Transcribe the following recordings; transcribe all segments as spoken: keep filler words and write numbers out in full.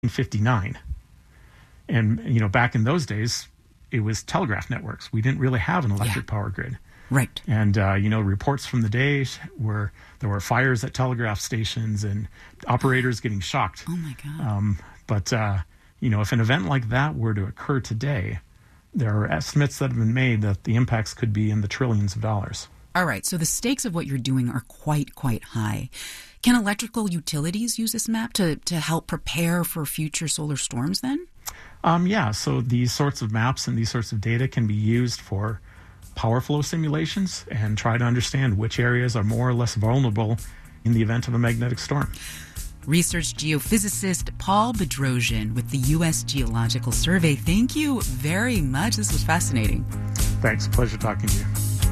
fifty-nine. And, you know, back in those days, it was telegraph networks. We didn't really have an electric yeah. power grid. Right. And, uh, you know, reports from the day were there were fires at telegraph stations and operators getting shocked. Oh, my God. Um, but, uh, you know, if an event like that were to occur today, there are estimates that have been made that the impacts could be in the trillions of dollars. All right. So the stakes of what you're doing are quite, quite high. Can electrical utilities use this map to, to help prepare for future solar storms then? Um, yeah. So these sorts of maps and these sorts of data can be used for power flow simulations and try to understand which areas are more or less vulnerable in the event of a magnetic storm. Research geophysicist Paul Bedrosian with the U S Geological Survey. Thank you very much. This was fascinating. Thanks. Pleasure talking to you.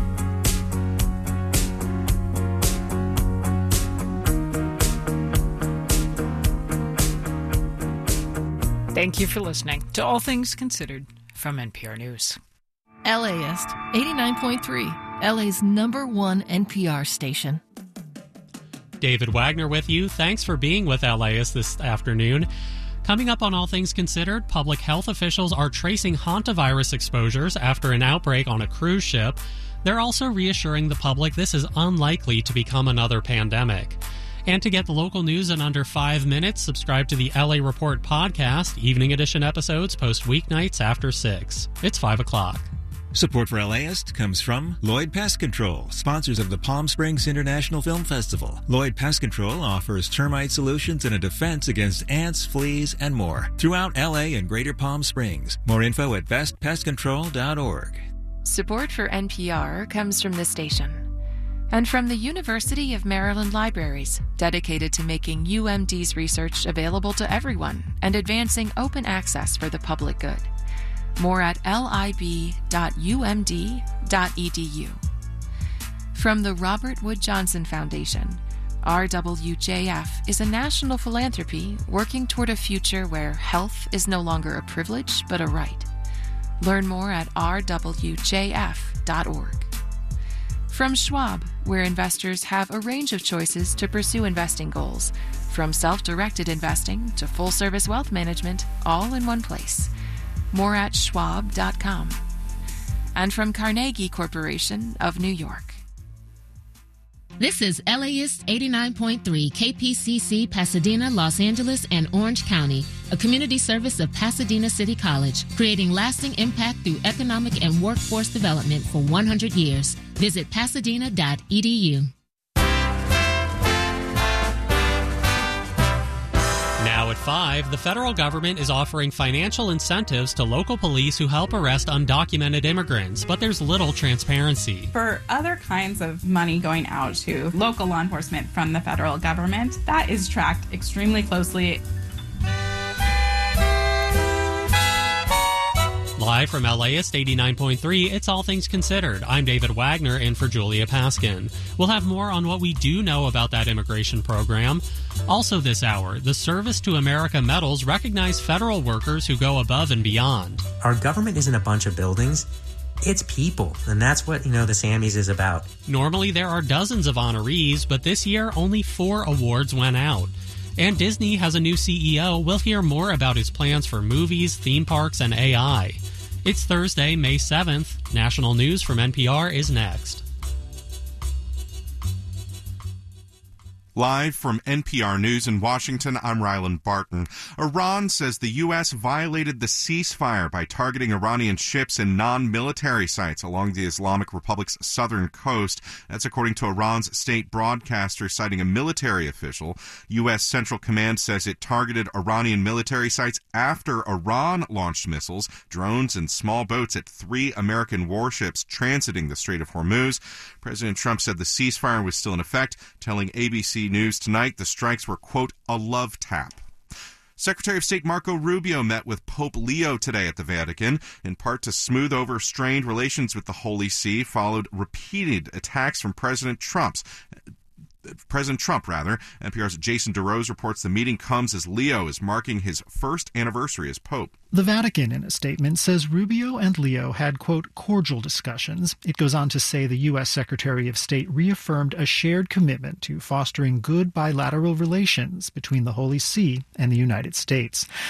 Thank you for listening to All Things Considered from N P R News. LAist eighty-nine point three, L A's number one N P R station. David Wagner with you. Thanks for being with LAist this afternoon. Coming up on All Things Considered, public health officials are tracing hantavirus exposures after an outbreak on a cruise ship. They're also reassuring the public this is unlikely to become another pandemic. And to get the local news in under five minutes, subscribe to the L A Report podcast. Evening edition episodes post weeknights after six. It's five o'clock. Support for LAist comes from Lloyd Pest Control, sponsors of the Palm Springs International Film Festival. Lloyd Pest Control offers termite solutions and a defense against ants, fleas, and more throughout L A and Greater Palm Springs. More info at best pest control dot org. Support for N P R comes from this station and from the University of Maryland Libraries, dedicated to making U M D's research available to everyone and advancing open access for the public good. More at lib dot u m d dot e d u. From the Robert Wood Johnson Foundation, R W J F is a national philanthropy working toward a future where health is no longer a privilege but a right. Learn more at r w j f dot org. From Schwab, where investors have a range of choices to pursue investing goals, from self-directed investing to full-service wealth management, all in one place. More at schwab dot com. And from Carnegie Corporation of New York. This is LAist eighty-nine point three K P C C Pasadena, Los Angeles, and Orange County, a community service of Pasadena City College, creating lasting impact through economic and workforce development for one hundred years. Visit pasadena dot e d u. Now at five, the federal government is offering financial incentives to local police who help arrest undocumented immigrants, but there's little transparency. For other kinds of money going out to local law enforcement from the federal government, that is tracked extremely closely. Live from LAist eighty-nine point three, it's All Things Considered. I'm David Wagner in for Julia Paskin. We'll have more on what we do know about that immigration program. Also this hour, the Service to America medals recognize federal workers who go above and beyond. Our government isn't a bunch of buildings. It's people, and that's what, you know, the Sammys is about. Normally there are dozens of honorees, but this year only four awards went out. And Disney has a new C E O. We'll hear more about his plans for movies, theme parks, and A I. It's Thursday, May seventh. National news from N P R is next. Live from N P R News in Washington, I'm Ryland Barton. Iran says the U S violated the ceasefire by targeting Iranian ships and non-military sites along the Islamic Republic's southern coast. That's according to Iran's state broadcaster, citing a military official. U S Central Command says it targeted Iranian military sites after Iran launched missiles, drones, and small boats at three American warships transiting the Strait of Hormuz. President Trump said the ceasefire was still in effect, telling A B C News tonight the strikes were, quote, a love tap. Secretary of State Marco Rubio met with Pope Leo today at the Vatican, in part to smooth over strained relations with the Holy See, followed repeated attacks from President Trump's President Trump, rather. N P R's Jason DeRose reports the meeting comes as Leo is marking his first anniversary as Pope. The Vatican, in a statement, says Rubio and Leo had, quote, cordial discussions. It goes on to say the U S. Secretary of State reaffirmed a shared commitment to fostering good bilateral relations between the Holy See and the United States.